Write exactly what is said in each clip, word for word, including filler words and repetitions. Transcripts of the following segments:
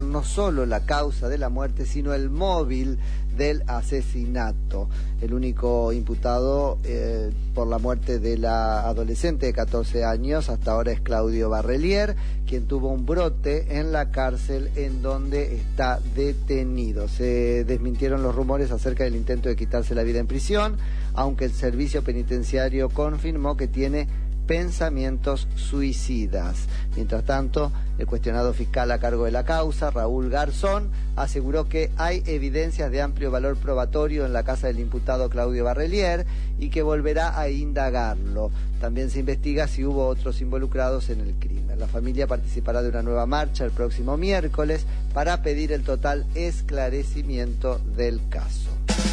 no solo la causa de la muerte, sino el móvil del asesinato. El único imputado eh, por la muerte de la adolescente de catorce años hasta ahora es Claudio Barrelier, quien tuvo un brote en la cárcel en donde está detenido. Se desmintieron los rumores acerca del intento de quitarse la vida en prisión, aunque el servicio penitenciario confirmó que tiene pensamientos suicidas. Mientras tanto, el cuestionado fiscal a cargo de la causa, Raúl Garzón, aseguró que hay evidencias de amplio valor probatorio en la casa del imputado Claudio Barrelier y que volverá a indagarlo. También se investiga si hubo otros involucrados en el crimen. La familia participará de una nueva marcha el próximo miércoles para pedir el total esclarecimiento del caso.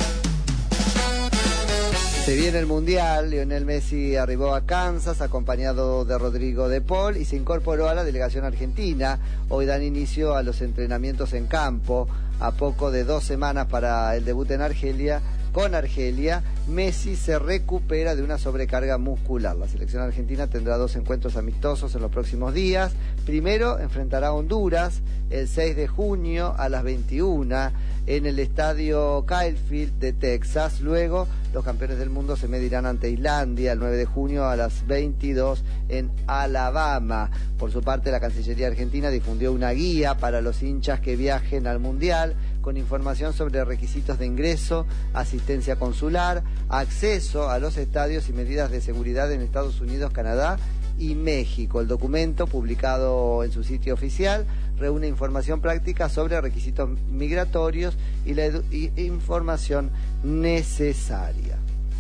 Se viene el Mundial. Lionel Messi arribó a Kansas acompañado de Rodrigo de Paul y se incorporó a la delegación argentina. Hoy dan inicio a los entrenamientos en campo. A poco de dos semanas para el debut en Argelia, con Argelia, Messi se recupera de una sobrecarga muscular. La selección argentina tendrá dos encuentros amistosos en los próximos días. Primero enfrentará a Honduras el seis de junio a las veintiuna en el estadio Kyle Field de Texas. Luego los campeones del mundo se medirán ante Islandia el nueve de junio a las veintidós en Alabama. Por su parte, la Cancillería Argentina difundió una guía para los hinchas que viajen al Mundial con información sobre requisitos de ingreso, asistencia consular, acceso a los estadios y medidas de seguridad en Estados Unidos, Canadá y México. El documento, publicado en su sitio oficial, reúne información práctica sobre requisitos migratorios y la y información necesaria.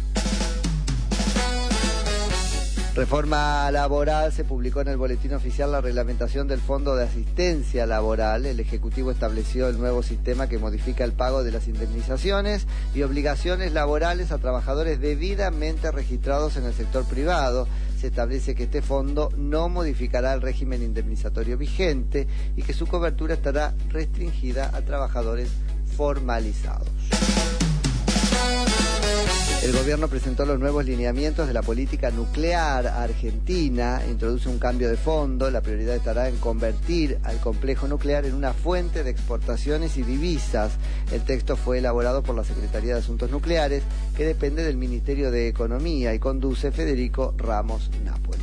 Reforma laboral. Se publicó en el boletín oficial la reglamentación del Fondo de Asistencia Laboral. El Ejecutivo estableció el nuevo sistema que modifica el pago de las indemnizaciones y obligaciones laborales a trabajadores debidamente registrados en el sector privado. Se establece que este fondo no modificará el régimen indemnizatorio vigente y que su cobertura estará restringida a trabajadores formalizados. El gobierno presentó los nuevos lineamientos de la política nuclear argentina, introduce un cambio de fondo. La prioridad estará en convertir al complejo nuclear en una fuente de exportaciones y divisas. El texto fue elaborado por la Secretaría de Asuntos Nucleares, que depende del Ministerio de Economía y conduce Federico Ramos Napoli.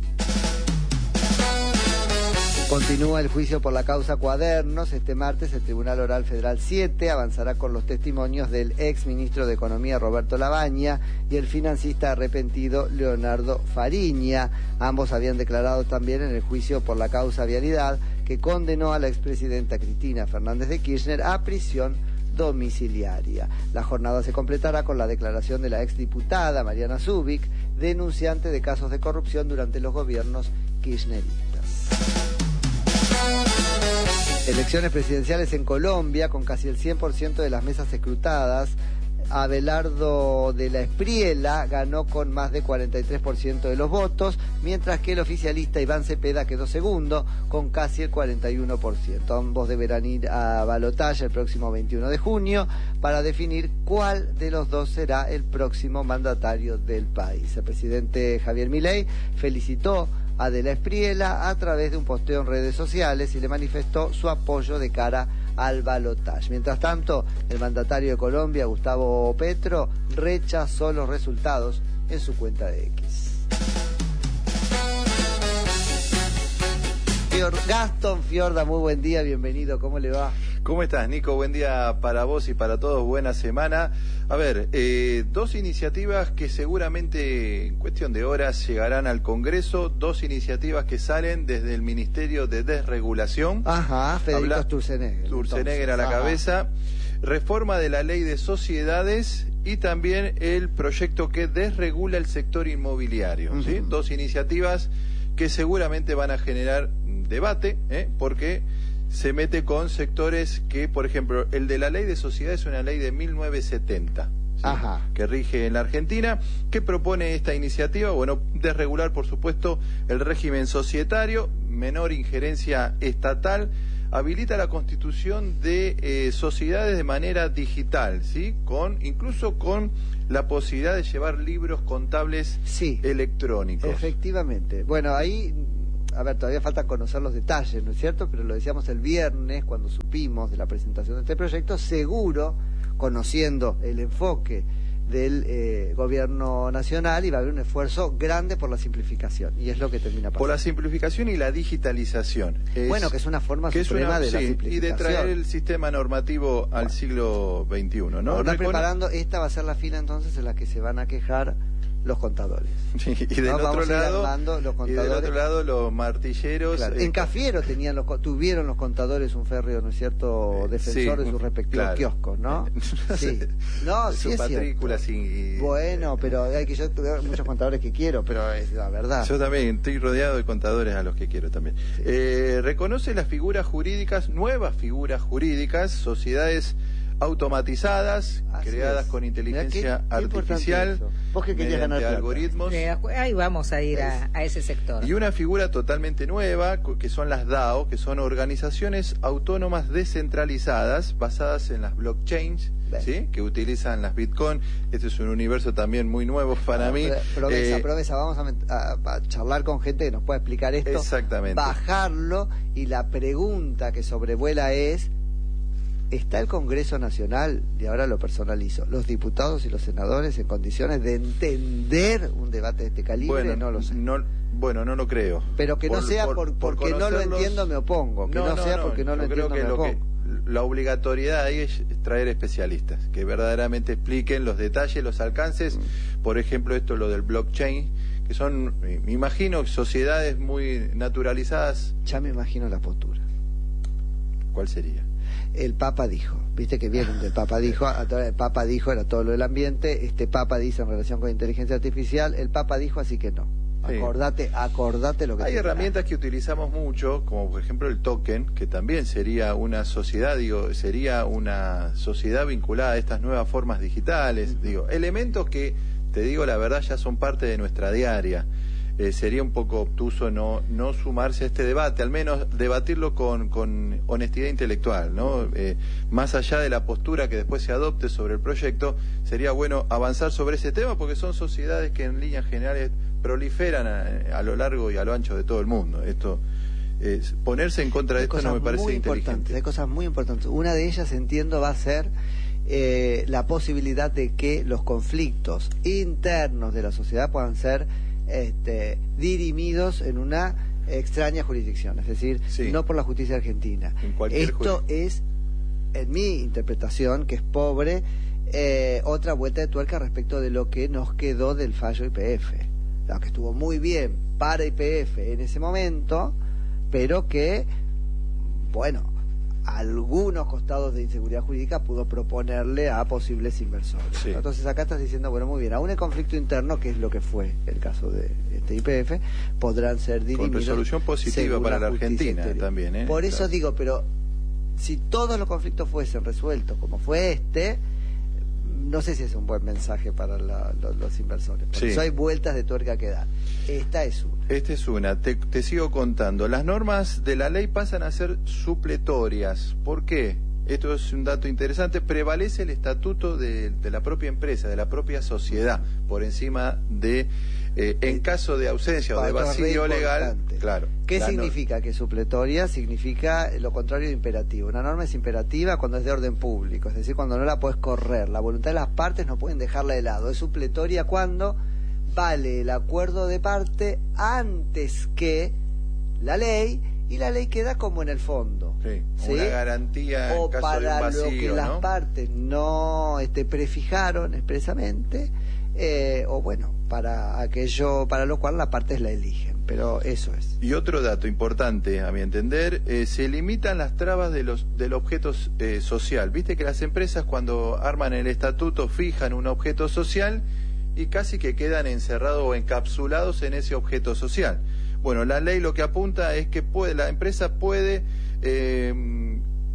Continúa el juicio por la causa Cuadernos. Este martes el Tribunal Oral Federal siete avanzará con los testimonios del ex ministro de Economía Roberto Labaña y el financista arrepentido Leonardo Fariña. Ambos habían declarado también en el juicio por la causa Vialidad, que condenó a la expresidenta Cristina Fernández de Kirchner a prisión domiciliaria. La jornada se completará con la declaración de la exdiputada Mariana Zubik, denunciante de casos de corrupción durante los gobiernos kirchneristas. Elecciones presidenciales en Colombia, con casi el cien por ciento de las mesas escrutadas. Abelardo de la Espriella ganó con más de cuarenta y tres por ciento de los votos, mientras que el oficialista Iván Cepeda quedó segundo con casi el cuarenta y uno por ciento. Ambos deberán ir a balotaje el próximo veintiuno de junio para definir cuál de los dos será el próximo mandatario del país. El presidente Javier Milei felicitó a de la Espriella a través de un posteo en redes sociales y le manifestó su apoyo de cara al balotaje. Mientras tanto, el mandatario de Colombia, Gustavo Petro, rechazó los resultados en su cuenta de X. Gastón Fiorda, muy buen día, bienvenido, ¿cómo le va? ¿Cómo estás, Nico? Buen día para vos y para todos, buena semana. A ver, eh, dos iniciativas que seguramente en cuestión de horas llegarán al Congreso, dos iniciativas que salen desde el Ministerio de Desregulación. Ajá, Federico Sturzenegger. Sturzenegger a la Ajá. cabeza. Reforma de la Ley de Sociedades y también el proyecto que desregula el sector inmobiliario. Uh-huh. ¿Sí? Dos iniciativas que seguramente van a generar debate, ¿eh? porque se mete con sectores que, por ejemplo, el de la Ley de Sociedades es una ley de mil novecientos setenta, ¿sí? Ajá. que rige en la Argentina. ¿Qué propone esta iniciativa? Bueno, desregular, por supuesto, el régimen societario, menor injerencia estatal, habilita la constitución de eh, sociedades de manera digital, ¿sí? Con, incluso con la posibilidad de llevar libros contables sí, electrónicos. Efectivamente. Bueno, ahí a ver, todavía falta conocer los detalles, ¿no es cierto? Pero lo decíamos el viernes cuando supimos de la presentación de este proyecto, seguro, conociendo el enfoque del eh, gobierno nacional, iba a haber un esfuerzo grande por la simplificación, y es lo que termina pasando. Por la simplificación y la digitalización. Es, bueno, que es una forma que suprema es una, de la sí, simplificación. Y de traer el sistema normativo al siglo veintiuno, ¿no? Están Recono... preparando, esta va a ser la fila entonces en la que se van a quejar los contadores. Sí, y del no, otro lado los y del otro lado los martilleros. Claro. Eh, en Cafiero tenían los, tuvieron los contadores un férreo, ¿no es cierto?, defensor sí, de sus respectivos claro. kioscos, ¿no? Sí. No, sí es matrícula cierto. Y, bueno, pero hay que yo tengo muchos contadores que quiero, pero es la verdad. Yo también estoy rodeado de contadores a los que quiero también. Sí. Eh, reconoce las figuras jurídicas, nuevas figuras jurídicas, sociedades automatizadas, así creadas es. con inteligencia qué, qué artificial, vos que querías ganar algoritmos. Eh, ahí vamos a ir a, a ese sector. Y una figura totalmente nueva, que son las D A O, que son organizaciones autónomas descentralizadas, basadas en las blockchains, ¿sí? Que utilizan las Bitcoin. Este es un universo también muy nuevo para no, mí. Promesa, eh, promesa, vamos a, a, a charlar con gente que nos pueda explicar esto. Exactamente. Bajarlo, y la pregunta que sobrevuela es: ¿está el Congreso Nacional, y ahora lo personalizo, los diputados y los senadores en condiciones de entender un debate de este calibre? Bueno, no lo sé. No, bueno, no lo creo. Pero que por, no sea por, por, porque no lo entiendo me opongo. Que no, no, no sea porque no, no lo entiendo me lo opongo. Que, la obligatoriedad ahí es traer especialistas que verdaderamente expliquen los detalles, los alcances. Mm. Por ejemplo, esto lo del blockchain, que son, me imagino, sociedades muy naturalizadas. Ya me imagino la postura. ¿Cuál sería? El Papa dijo, viste que vienen del Papa dijo, el Papa dijo era todo lo del ambiente, este Papa dice en relación con inteligencia artificial, el Papa dijo, así que no. Sí. Acordate, acordate lo que hay herramientas que utilizamos mucho, como por ejemplo el token, que también sería una sociedad, digo, sería una sociedad vinculada a estas nuevas formas digitales, uh-huh. digo, elementos que, te digo la verdad, ya son parte de nuestra diaria. Eh, sería un poco obtuso no no sumarse a este debate, al menos debatirlo con, con honestidad intelectual, ¿no? Eh, más allá de la postura que después se adopte sobre el proyecto, sería bueno avanzar sobre ese tema, porque son sociedades que en líneas generales proliferan a, a lo largo y a lo ancho de todo el mundo. Esto eh, ponerse en contra de esto no me parece inteligente. Hay cosas muy importantes. Una de ellas, entiendo, va a ser eh, la posibilidad de que los conflictos internos de la sociedad puedan ser Este, dirimidos en una extraña jurisdicción, es decir, sí. no por la justicia argentina. Esto es, en mi interpretación, que es pobre, eh, otra vuelta de tuerca respecto de lo que nos quedó del fallo I P F, lo que estuvo muy bien para I P F en ese momento, pero que, bueno, algunos costados de inseguridad jurídica pudo proponerle a posibles inversores. Sí. Entonces acá estás diciendo, bueno, muy bien, aún el conflicto interno, que es lo que fue el caso de este I P F, podrán ser dirimidos. Con resolución positiva para la Argentina también, ¿eh? Por eso claro. digo, pero si todos los conflictos fuesen resueltos como fue este, no sé si es un buen mensaje para la, los, los inversores. Por sí. eso hay vueltas de tuerca que dar. Esta es una. Esta es una. Te, te sigo contando. Las normas de la ley pasan a ser supletorias. ¿Por qué? Esto es un dato interesante. Prevalece el estatuto de, de la propia empresa, de la propia sociedad, por encima de, eh, en caso de ausencia o de vacío legal. Claro. ¿Qué significa que supletoria? Significa lo contrario de imperativo. Una norma es imperativa cuando es de orden público, es decir, cuando no la puedes correr. La voluntad de las partes no pueden dejarla de lado. Es supletoria cuando vale el acuerdo de parte antes que la ley, y la ley queda como en el fondo. Sí, ¿sí? Una garantía o en caso para de un vacío, lo que ¿no? las partes no este, prefijaron expresamente, eh, o bueno, para aquello para lo cual las partes la eligen. Pero eso es. Y otro dato importante, a mi entender, eh, se limitan las trabas de los del objeto eh, social. Viste que las empresas, cuando arman el estatuto, fijan un objeto social y casi que quedan encerrados o encapsulados en ese objeto social. Bueno, la ley lo que apunta es que puede, la empresa puede eh,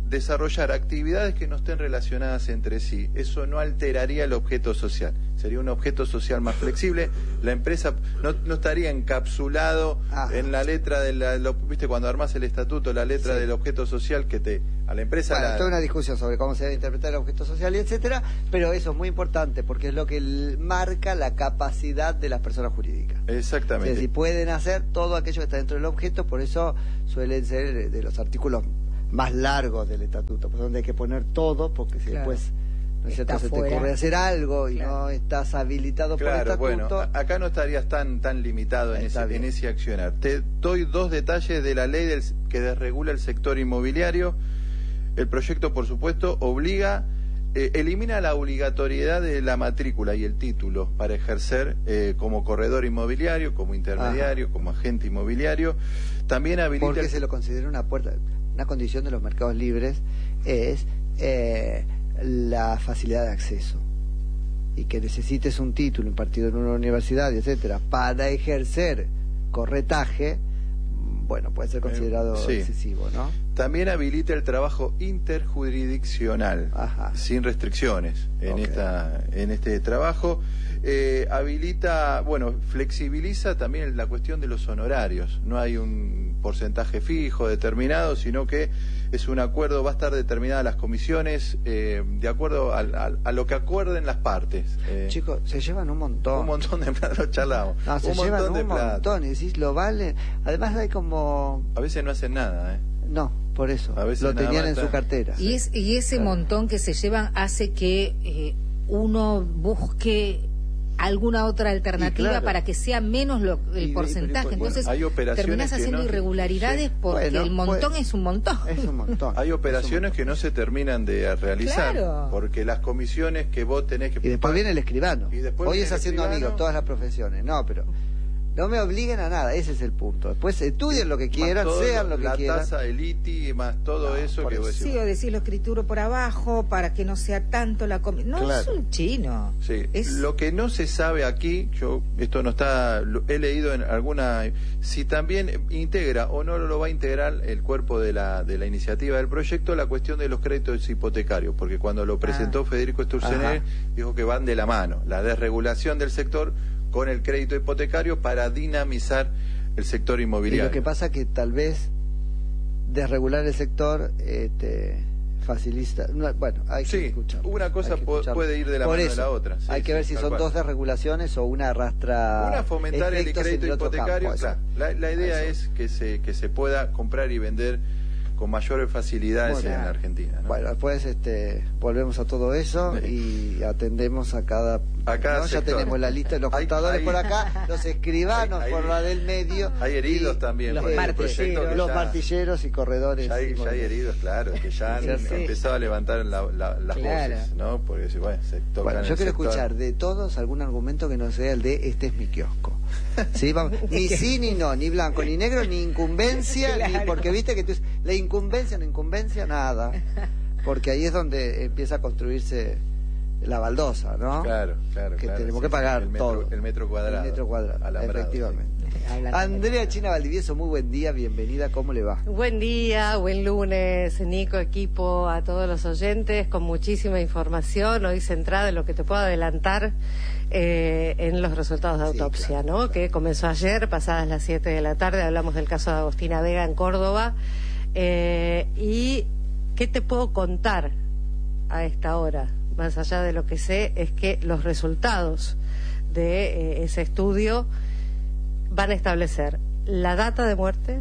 desarrollar actividades que no estén relacionadas entre sí. Eso no alteraría el objeto social. Sería un objeto social más flexible. La empresa no, no estaría encapsulado Ajá. en la letra de la... Lo, ¿Viste cuando armás el estatuto, la letra sí. del objeto social que te... A la empresa... Bueno, la... toda una discusión sobre cómo se debe interpretar el objeto social y etcétera, pero eso es muy importante porque es lo que marca la capacidad de las personas jurídicas. Exactamente. Es decir, pueden hacer todo aquello que está dentro del objeto, por eso suelen ser de los artículos más largos del estatuto, pues donde hay que poner todo, porque si claro. después no es cierto, se te ocurre hacer algo y claro. no estás habilitado claro, por estatuto. Bueno, acá no estarías tan tan limitado en ese, en ese accionar. Te doy dos detalles de la ley del, que desregula el sector inmobiliario. El proyecto, por supuesto, obliga, eh, elimina la obligatoriedad de la matrícula y el título para ejercer eh, como corredor inmobiliario, como intermediario, Ajá. como agente inmobiliario. También habilita... Porque el... se lo considera una puerta, una condición de los mercados libres es eh, la facilidad de acceso. Y que necesites un título impartido en una universidad, etcétera, para ejercer corretaje, bueno, puede ser considerado eh, sí. excesivo, ¿no? También habilita el trabajo interjurisdiccional, Ajá. sin restricciones en okay. esta en este trabajo. Eh, habilita, bueno, flexibiliza también la cuestión de los honorarios. No hay un porcentaje fijo determinado, sino que es un acuerdo, va a estar determinadas las comisiones eh, de acuerdo a, a, a lo que acuerden las partes. Eh, Chicos, se llevan un montón. Un montón de plata, lo charlamos. No, se un llevan montón de un plata. montón, y decís, lo vale. Además hay como... A veces no hacen nada, ¿eh? No, por eso. A veces lo tenían en está... su cartera. Y, es, y ese claro. montón que se llevan hace que eh, uno busque alguna otra alternativa claro. para que sea menos lo, el y, porcentaje. Y, y, Entonces bueno, terminás haciendo no, sí. irregularidades porque bueno, el montón pues, es un montón. Es un montón. Hay operaciones montón. que no se terminan de realizar claro. porque las comisiones que vos tenés que... Y después viene el escribano. Y después Hoy es haciendo amigos todas las profesiones. No, pero... No me obliguen a nada, ese es el punto. Después estudien lo que quieran, sean lo que la quieran. La tasa, el I T I, más todo no, eso que vos decís. Sí, o decir lo escrituro por abajo para que no sea tanto la comida. No, claro. es un chino. Sí. Es... Lo que no se sabe aquí, yo esto no está, lo, he leído en alguna, si también integra o no lo va a integrar el cuerpo de la de la iniciativa del proyecto, la cuestión de los créditos hipotecarios, porque cuando lo presentó ah. Federico Sturzenegger dijo que van de la mano, la desregulación del sector con el crédito hipotecario para dinamizar el sector inmobiliario. Y lo que pasa que tal vez desregular el sector este, facilita... No, bueno, hay que sí, escuchar. Una cosa puede ir de la Por mano eso, de la otra. Sí, hay que sí, ver si son cual. dos desregulaciones o una arrastra... Una fomentar el crédito hipotecario. Campo, claro, la, la idea es que se, que se pueda comprar y vender con mayores facilidades en la Argentina, ¿no? Bueno, después este, volvemos a todo eso sí. y atendemos a cada... A cada ¿no? Ya tenemos la lista de los contadores hay, hay, por acá, los escribanos hay, hay, por la del medio. Hay heridos también. Los, por martilleros, los ya, martilleros y corredores. Ya hay, ya hay heridos, claro, que ya han sí. empezado a levantar la, la, las claro. voces, ¿no? Porque bueno, se tocan bueno, yo el quiero sector. escuchar de todos algún argumento que no sea el de este es mi kiosco. ¿Sí? Vamos, ni sí, ni no, ni blanco, ni negro, ni incumbencia, claro. ni porque viste que tú, la incumbencia, no incumbencia, nada. Porque ahí es donde empieza a construirse la baldosa, ¿no? Claro, claro. Que claro, tenemos sí, que pagar el metro, todo. El metro cuadrado. El metro cuadrado, alambrado, efectivamente. Sí. Andrea China Valdivieso, muy buen día, bienvenida, ¿cómo le va? Buen día, buen lunes, Nico, equipo, a todos los oyentes, con muchísima información, hoy centrada en lo que te puedo adelantar eh, en los resultados de autopsia, sí, claro, ¿no? Claro. Que comenzó ayer, pasadas las siete de la tarde, hablamos del caso de Agostina Vega en Córdoba, eh, y ¿qué te puedo contar a esta hora? Más allá de lo que sé, es que los resultados de eh, ese estudio van a establecer la data de muerte,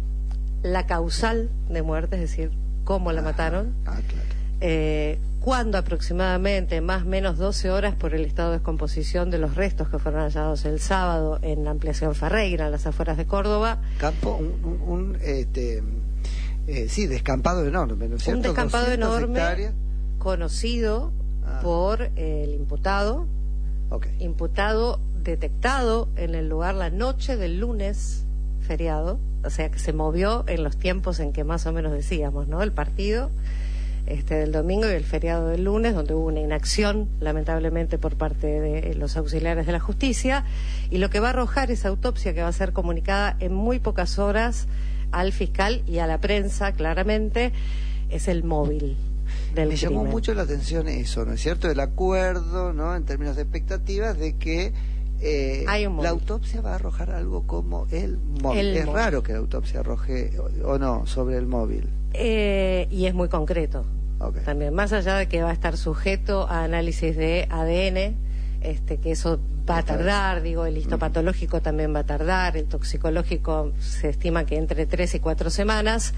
la causal de muerte, es decir, cómo la mataron, ah, claro. eh, cuándo aproximadamente, más o menos doce horas por el estado de descomposición de los restos que fueron hallados el sábado en la ampliación Ferreira, en las afueras de Córdoba. Campo, un, un, un este, eh, sí, descampado enorme, ¿no es cierto? Un descampado enorme, hectáreas. Conocido ah. por eh, el imputado, okay. imputado detectado en el lugar la noche del lunes feriado, o sea que se movió en los tiempos en que más o menos decíamos, ¿no? El partido este del domingo y el feriado del lunes, donde hubo una inacción lamentablemente por parte de los auxiliares de la justicia, y lo que va a arrojar esa autopsia, que va a ser comunicada en muy pocas horas al fiscal y a la prensa claramente, es el móvil del Me crimen. llamó mucho la atención eso, ¿no es cierto? El acuerdo, ¿no? En términos de expectativas de que eh, la autopsia va a arrojar algo como el móvil. El es móvil. raro que la autopsia arroje o, o no sobre el móvil. Eh, y es muy concreto. Okay. También, más allá de que va a estar sujeto a análisis de A D N, este, que eso va a tardar, digo, el histopatológico también va a tardar, el toxicológico se estima que entre tres y cuatro semanas.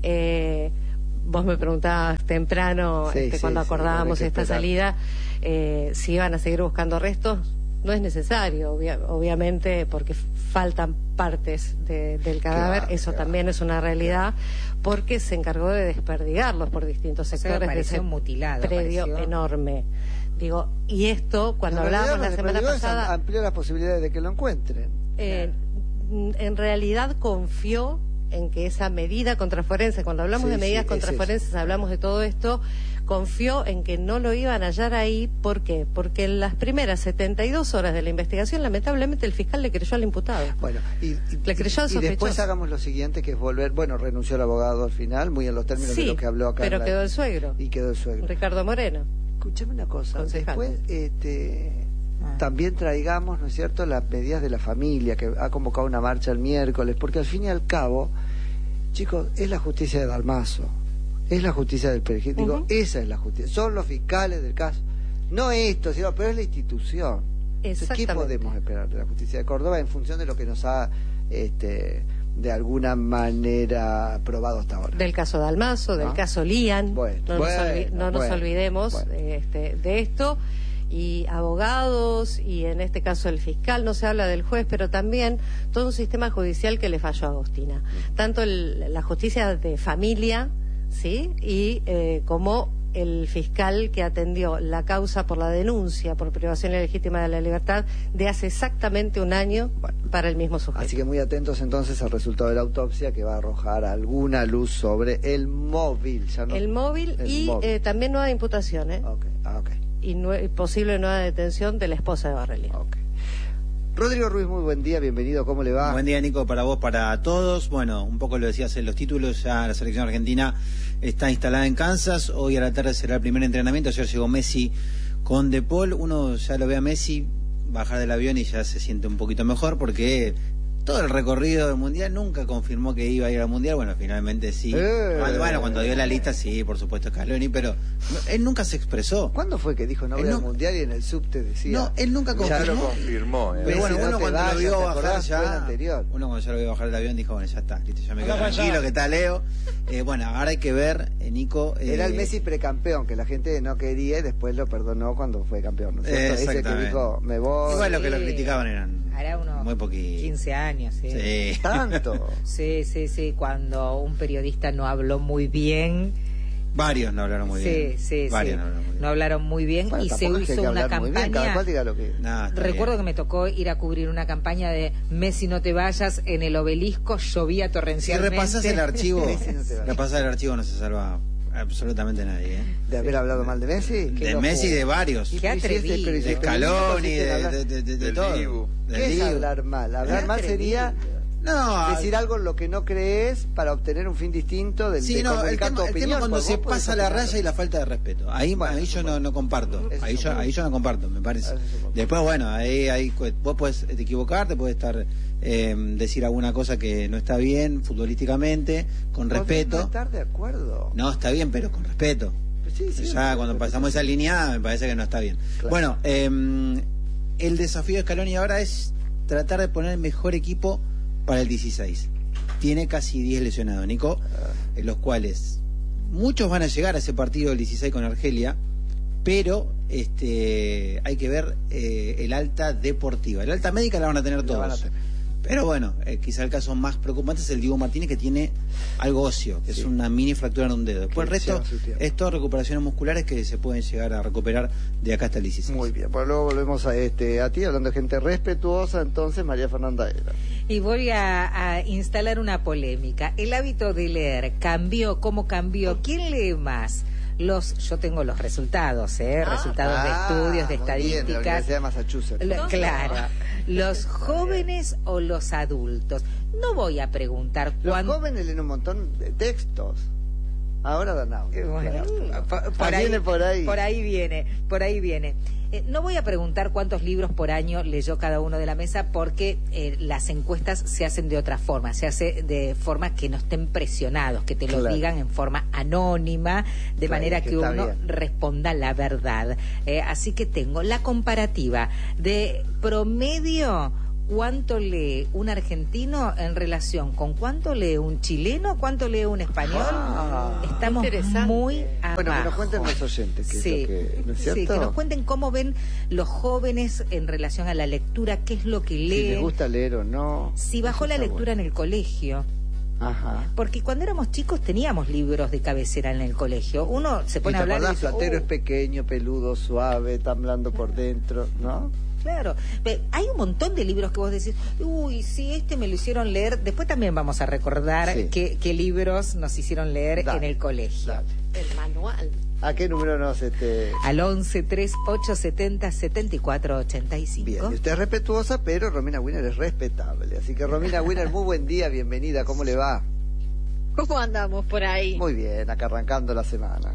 Eh, vos me preguntabas temprano, sí, este, sí, cuando sí, acordábamos esta esperar. salida, eh, si iban a seguir buscando restos. No es necesario, obvia, obviamente, porque faltan partes de, del cadáver, Claro, eso claro. también es una realidad, porque se encargó de desperdigarlos por distintos O sea, sectores de pareció ese mutilado, predio pareció. enorme. Digo, y esto, cuando En hablábamos realidad, la semana lo que perdió es pasada, amplió las posibilidades de que lo encuentren. eh, en realidad confió en que esa medida contraforense, cuando hablamos Sí, de medidas sí, es contraforenses, eso. hablamos de todo esto, confió en que no lo iban a hallar ahí. ¿Por qué? Porque en las primeras setenta y dos horas de la investigación, lamentablemente, el fiscal le creyó al imputado. Bueno, y, y, Le creyó al y sospechoso. después hagamos lo siguiente, que es volver, bueno, renunció el abogado al final, muy en los términos Sí, de lo que habló acá. pero en la- quedó el suegro, Y quedó el suegro. Ricardo Moreno. Escúchame una cosa, Concejal. después este, Ah. también traigamos, ¿no es cierto?, las medidas de la familia, que ha convocado una marcha el miércoles, porque al fin y al cabo, chicos, es la justicia de Dalmazo, es la justicia del perejil, digo, Ujú. esa es la justicia, son los fiscales del caso, no esto, sino, pero es la institución. Entonces, ¿qué Exactamente. podemos esperar de la justicia de Córdoba en función de lo que nos ha, este, de alguna manera, probado hasta ahora? Del caso Dalmazo, del Ah. caso Lían, Bueno, no, bueno, nos, olvi- no nos bueno, olvidemos bueno. este, de esto. Y abogados, y en este caso el fiscal, no se habla del juez, pero también todo un sistema judicial que le falló a Agostina. Tanto el- la justicia de familia, ¿sí? Y eh, como el fiscal que atendió la causa por la denuncia por privación ilegítima de la libertad de hace exactamente un año para el mismo sujeto. Así que muy atentos entonces al resultado de la autopsia, que va a arrojar alguna luz sobre el móvil. Ya no- El móvil el y móvil. eh, también nueva imputación, ¿eh? Ok, ah, ok, Y nue- posible nueva detención de la esposa de Barrelli. ok. Rodrigo Ruiz, muy buen día, bienvenido, ¿cómo le va? Buen día, Nico, para vos, para todos. Bueno, un poco lo decías en los títulos, ya la selección argentina está instalada en Kansas. Hoy a la tarde será el primer entrenamiento. Ayer llegó Messi con De Paul. Uno ya lo ve a Messi bajar del avión y ya se siente un poquito mejor, porque todo el recorrido del Mundial nunca confirmó que iba a ir al Mundial. Bueno, finalmente sí. Eh. Bueno, bueno, cuando dio la lista, sí, por supuesto, Scaloni, pero no- él nunca se expresó. ¿Cuándo fue que dijo no Él voy no- al mundial y en el subte decía? No, él nunca Ya lo confirmó. confirmó. eh. Pero bueno, Messi, no uno te cuando vayas, lo vio ¿te bajar acordás? Fue el ya, anterior. uno cuando ya lo vio bajar del avión dijo, bueno, ya está, listo, ya me quedo tranquilo, que está Leo. Eh, bueno, ahora hay que ver, eh, Nico. eh, Era el Messi precampeón, que la gente no quería y después lo perdonó cuando fue campeón, ¿no es cierto? Ese que Exactamente. dijo, me voy. Igual lo que lo Sí. criticaban eran Hará unos muy poquitos. quince años, sí. Sí. Tanto. Sí, sí, sí, cuando un periodista no habló muy bien. Varios no hablaron muy sí, bien. sí, Varios sí. no hablaron muy bien. No hablaron muy bien Bueno, y se tampoco es que hay hizo que una hablar muy bien, cada campaña. cual diga lo que... Nah, está Recuerdo bien. que me tocó ir a cubrir una campaña de Messi no te vayas en el obelisco, llovía Si torrencialmente. repasas el archivo, Messi no te va. repasas el archivo no se salva absolutamente nadie. ¿eh? ¿De haber hablado mal de Messi? De ¿Qué no Messi y fue? de varios. Qué Pero si este- atrevido. pero si De este Scaloni, minuto de, hablar- de, de, de, de Del todo. Dibu. Del ¿Qué es Dibu. hablar mal? Hablar Qué mal sería No, decir algo en lo que no crees para obtener un fin distinto del Sí, de no, el comunicar tu tema, el tema opinión, cuando porque se vos podés pasa la opinar. raya y la falta de respeto. Ahí, Bueno, ahí yo no, no comparto. Eso Ahí yo, supongo. ahí yo no comparto, me parece. Eso supongo. Después, bueno, ahí, ahí cu- vos puedes equivocarte, puedes estar eh, decir alguna cosa que no está bien futbolísticamente, con Podés respeto. no estar de acuerdo. No, está bien, pero con respeto. Sí, sí, Ya cuando pasamos esa línea me parece que no está bien. Claro. Bueno, eh, el desafío de Scaloni ahora es tratar de poner el mejor equipo para el dieciséis. Tiene casi diez lesionados, Nico, en los cuales muchos van a llegar a ese partido del dieciséis con Argelia, pero este hay que ver eh, el alta deportiva. El alta médica la van a tener La van a todos. tener. Pero bueno, eh, quizá el caso más preocupante es el Diego Martínez, que tiene algo óseo, que Sí. es una mini fractura en un dedo. Después el Que resto lleva su tiempo. es todo recuperaciones musculares que se pueden llegar a recuperar de acá hasta el dieciséis. Muy bien, pues luego volvemos a este a ti, hablando de gente respetuosa, entonces María Fernanda era. Y voy a, a instalar una polémica. El hábito de leer cambió, ¿cómo cambió? ¿Quién lee más? Los, yo tengo los resultados, ¿eh? resultados de estudios, de muy bien, de la estadísticas. Universidad de Massachusetts. Lo- claro, los jóvenes o los adultos. No voy a preguntar Los cuándo. jóvenes leen un montón de textos. Ahora Danao. Eh, bueno, claro. por, por, ahí, viene por ahí. Por ahí viene, por ahí viene. Eh, no voy a preguntar cuántos libros por año leyó cada uno de la mesa porque eh, las encuestas se hacen de otra forma, se hace de forma que no estén presionados, que te lo claro. digan en forma anónima, de claro, manera que, que uno bien. responda la verdad. Eh, así que tengo la comparativa de promedio. ¿Cuánto lee un argentino en relación con cuánto lee un chileno, cuánto lee un español? Ah, Estamos muy abajo. Bueno, que nos cuenten los oyentes, que sí, es lo que, ¿no es cierto? Sí, que nos cuenten cómo ven los jóvenes en relación a la lectura, qué es lo que leen. Si les gusta leer o no. Si bajó la lectura bueno. en el colegio. Ajá. Porque cuando éramos chicos teníamos libros de cabecera en el colegio. Uno se pone a hablar y dice, Platero oh. es pequeño, peludo, suave, está hablando por dentro, ¿no? Claro, hay un montón de libros que vos decís, uy, sí, este me lo hicieron leer. Después también vamos a recordar sí. qué, qué libros nos hicieron leer dale, en el colegio. Dale. El manual. ¿A qué número nos este? Al once, tres, ocho, setenta, setenta y cuatro, ochenta y cinco. Bien, y usted es respetuosa, pero Romina Wiener es respetable. Así que Romina Wiener, muy buen día, bienvenida, ¿cómo le va? ¿Cómo andamos por ahí? Muy bien, acá arrancando la semana.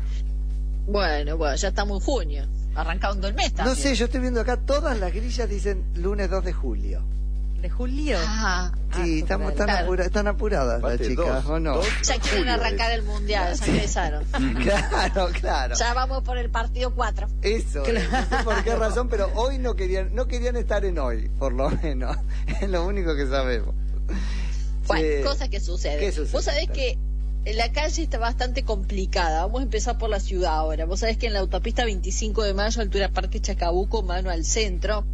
Bueno, bueno, ya estamos en junio. Arrancando el mes también. No sé, yo estoy viendo acá todas las grillas dicen lunes dos de julio. ¿De julio? Ajá. Sí, ah, estamos tan, claro. apura, tan apuradas las chicas, ¿o no? Ya quieren arrancar el mundial, ya empezaron. Claro, claro. Ya vamos por el partido cuatro. Eso, claro. No sé por qué razón, pero hoy no querían, no querían estar en hoy, por lo menos. Es lo único que sabemos. Bueno, sí. Cosas que suceden. ¿Qué sucede? Vos sabés que la calle está bastante complicada. Vamos a empezar por la ciudad ahora. Vos sabés que en la autopista veinticinco de mayo, altura Parque Chacabuco, mano al centro,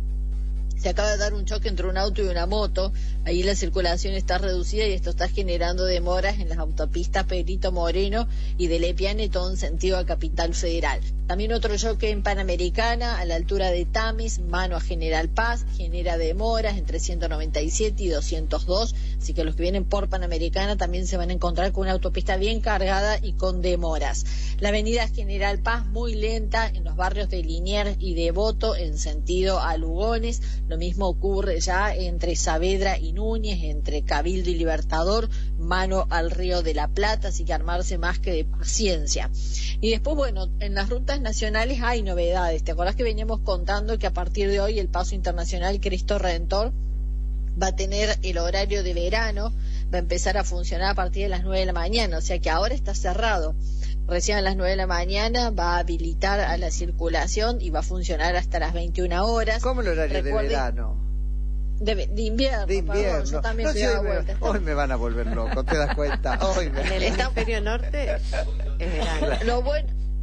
se acaba de dar un choque entre un auto y una moto. Ahí la circulación está reducida y esto está generando demoras en las autopistas Perito Moreno y de Lepiane, todo en sentido a Capital Federal. También otro choque en Panamericana, a la altura de Tamis, mano a General Paz, genera demoras entre ciento noventa y siete y doscientos dos, así que los que vienen por Panamericana también se van a encontrar con una autopista bien cargada y con demoras. La avenida General Paz muy lenta en los barrios de Liniers y Devoto en sentido a Lugones. Lo mismo ocurre ya entre Saavedra y Núñez, entre Cabildo y Libertador, mano al Río de la Plata, así que armarse más que de paciencia. Y después, bueno, en las rutas nacionales hay novedades. ¿Te acordás que veníamos contando que a partir de hoy el Paso Internacional Cristo Redentor va a tener el horario de verano, va a empezar a funcionar a partir de las nueve de la mañana, o sea que ahora está cerrado. Recién a las nueve de la mañana va a habilitar a la circulación y va a funcionar hasta las veintiuna horas. ¿Cómo el horario Recuerden, de verano? De, de invierno. De invierno. Perdón, yo también no, soy sí, hoy, me, hoy me van a volver loco, ¿te das cuenta? Hoy me... En el hemisferio norte es verano. Lo bueno...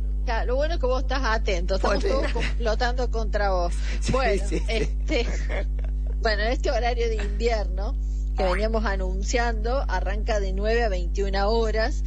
Lo bueno es que vos estás atento, estamos Ponte. todos complotando contra vos. Sí, bueno, sí, sí. este, bueno, en este horario de invierno que veníamos anunciando, arranca de nueve a veintiuna horas.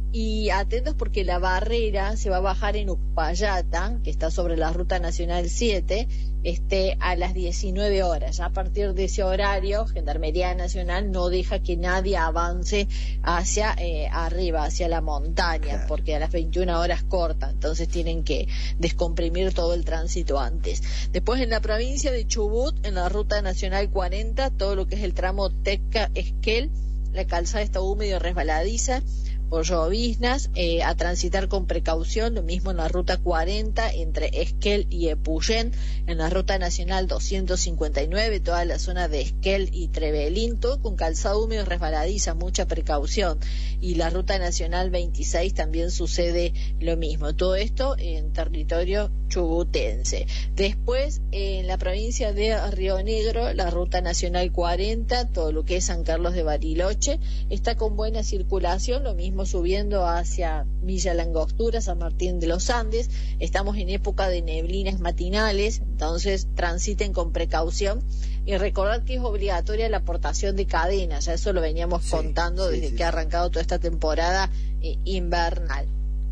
Y atentos porque la barrera se va a bajar en Uspallata, que está sobre la Ruta Nacional siete, este, a las diecinueve horas. Ya a partir de ese horario, Gendarmería Nacional no deja que nadie avance hacia eh, arriba, hacia la montaña, claro. Porque a las veintiuna horas corta, entonces tienen que descomprimir todo el tránsito antes. Después en la provincia de Chubut, en la Ruta Nacional cuarenta, todo lo que es el tramo Tecca-Esquel, la calzada está húmeda y resbaladiza, por lloviznas, eh, a transitar con precaución, lo mismo en la ruta cuarenta entre Esquel y Epuyén, en la ruta nacional doscientos cincuenta y nueve, toda la zona de Esquel y Trevelín, todo con calzado húmedo y resbaladiza, mucha precaución, y la ruta nacional veintiséis también sucede lo mismo, todo esto en territorio chubutense. Después, en la provincia de Río Negro, la ruta nacional cuarenta, todo lo que es San Carlos de Bariloche, está con buena circulación, lo mismo subiendo hacia Villa Langostura, San Martín de los Andes. Estamos en época de neblinas matinales, entonces transiten con precaución y recordar que es obligatoria la aportación de cadenas, ya eso lo veníamos sí, contando sí, desde sí, que ha arrancado toda esta temporada eh, invernal.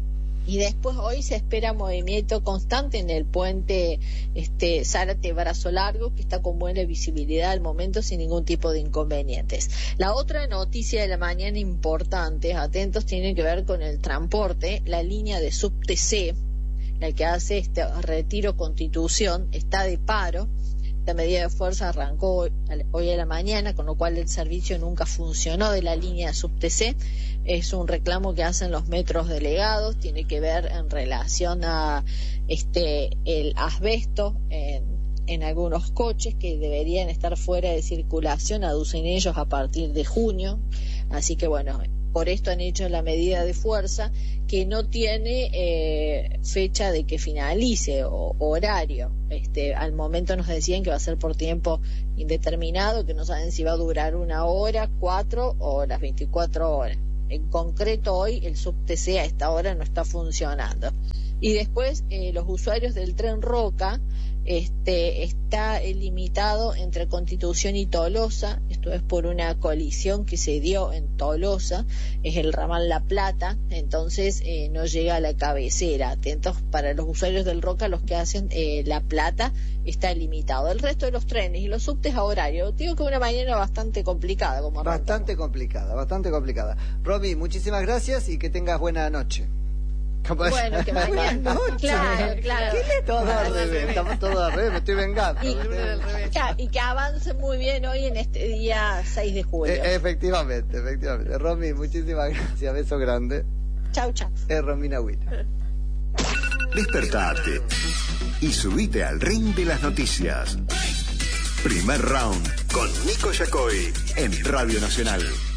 Y después hoy se espera movimiento constante en el puente este Zárate Brazo Largo, que está con buena visibilidad al momento sin ningún tipo de inconvenientes. La otra noticia de la mañana importante, atentos, tiene que ver con el transporte. La línea de Subte C, la que hace este Retiro Constitución, está de paro. La medida de fuerza arrancó hoy a la mañana, con lo cual el servicio nunca funcionó de la línea Subte C. Es un reclamo que hacen los metros delegados, tiene que ver en relación a este el asbesto en, en algunos coches que deberían estar fuera de circulación, aducen ellos a partir de junio. Así que bueno, por esto han hecho la medida de fuerza que no tiene eh, fecha de que finalice o horario. Este, al momento nos decían que va a ser por tiempo indeterminado, que no saben si va a durar una hora, cuatro o las veinticuatro horas. En concreto hoy el Subte C a esta hora no está funcionando. Y después eh, los usuarios del tren Roca, este está limitado entre Constitución y Tolosa. Esto es por una colisión que se dio en Tolosa, es el ramal La Plata, entonces eh, no llega a la cabecera. Atentos para los usuarios del Roca, los que hacen eh, La Plata está limitado. El resto de los trenes y los subtes a horario, digo que una mañana bastante complicada. Como bastante complicada, bastante complicada. Romy, muchísimas gracias y que tengas buena noche. Bueno, que mañana. Claro, claro. Todo al revés, estamos todos al revés, me estoy vengando. Y, y que avance muy bien hoy en este día seis de julio. E efectivamente, efectivamente. Romy, muchísimas gracias, beso grande. Chau, chau. Es Romina Huit. Despertate y subite al ring de las noticias. Primer round con Nico Yacoy en Radio Nacional.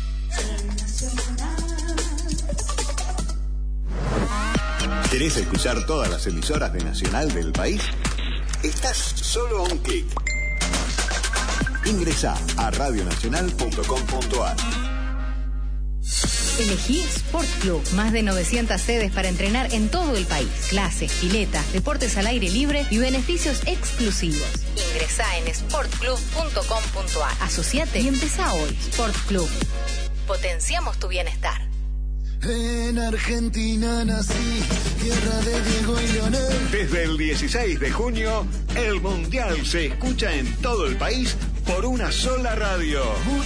¿Querés escuchar todas las emisoras de Nacional del país? Estás solo a un clic. Ingresá a radio nacional punto com punto a r. Elegí Sport Club. Más de novecientas sedes para entrenar en todo el país. Clases, piletas, deportes al aire libre y beneficios exclusivos. Ingresá en sport club punto com punto a r. Asociate y empezá hoy. Sport Club. Potenciamos tu bienestar. En Argentina nací, tierra de Diego y Leonel. Desde el dieciséis de junio, el Mundial se escucha en todo el país por una sola radio.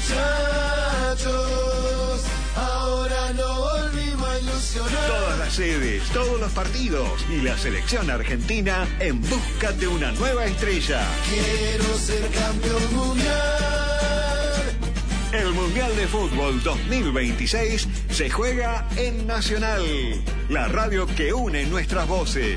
Muchachos, ahora no volvimos a ilusionar. Todas las sedes, todos los partidos y la selección argentina en busca de una nueva estrella. Quiero ser campeón mundial. El Mundial de Fútbol dos mil veintiséis se juega en Nacional, la radio que une nuestras voces.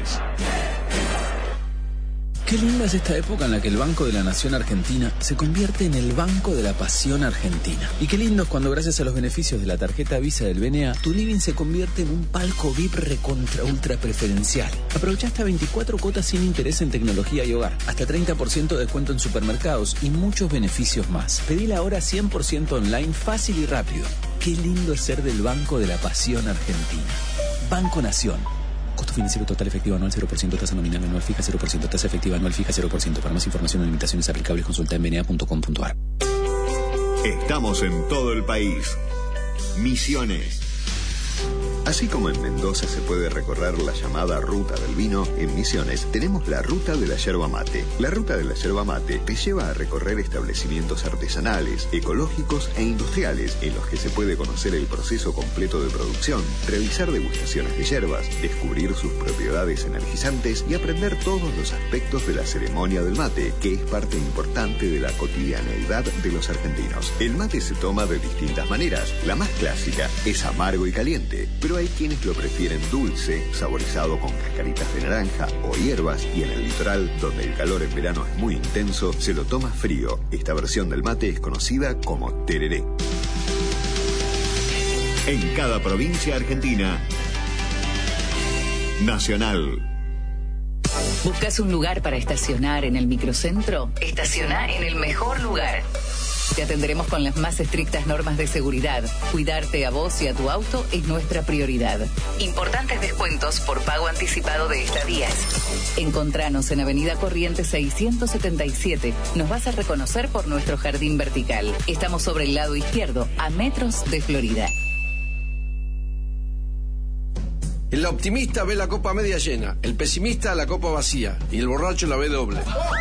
Qué linda es esta época en la que el Banco de la Nación Argentina se convierte en el Banco de la Pasión Argentina. Y qué lindo es cuando gracias a los beneficios de la tarjeta Visa del B N A, tu living se convierte en un palco V I P recontra ultra preferencial. Aprovecha hasta veinticuatro cuotas sin interés en tecnología y hogar, hasta treinta por ciento de descuento en supermercados y muchos beneficios más. Pedila ahora cien por ciento online, fácil y rápido. Qué lindo es ser del Banco de la Pasión Argentina. Banco Nación. Costo financiero total efectivo anual cero por ciento, tasa nominal anual fija cero por ciento, tasa efectiva anual fija cero por ciento. Para más información o limitaciones aplicables consulta en b n a punto com punto a r. Estamos en todo el país. Misiones. Así como en Mendoza se puede recorrer la llamada Ruta del Vino, en Misiones tenemos la Ruta de la Yerba Mate. La Ruta de la Yerba Mate te lleva a recorrer establecimientos artesanales, ecológicos e industriales, en los que se puede conocer el proceso completo de producción, realizar degustaciones de yerbas, descubrir sus propiedades energizantes y aprender todos los aspectos de la ceremonia del mate, que es parte importante de la cotidianeidad de los argentinos. El mate se toma de distintas maneras. La más clásica es amargo y caliente, pero hay quienes lo prefieren dulce, saborizado con cascaritas de naranja o hierbas, y en el litoral, donde el calor en verano es muy intenso, se lo toma frío. Esta versión del mate es conocida como tereré. En cada provincia argentina, Nacional. ¿Buscas un lugar para estacionar en el microcentro? Estaciona en el mejor lugar. Te atenderemos con las más estrictas normas de seguridad. Cuidarte a vos y a tu auto es nuestra prioridad. Importantes descuentos por pago anticipado de estadías. Encontranos en Avenida Corrientes seiscientos setenta y siete. Nos vas a reconocer por nuestro jardín vertical. Estamos sobre el lado izquierdo, a metros de Florida. El optimista ve la copa media llena, el pesimista la copa vacía y el borracho la ve doble.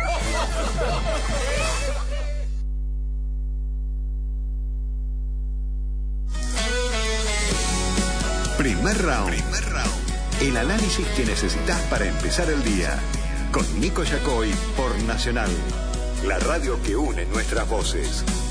Primer round. Primer round. El análisis que necesitas para empezar el día. Con Nico Yacoy por Nacional. La radio que une nuestras voces.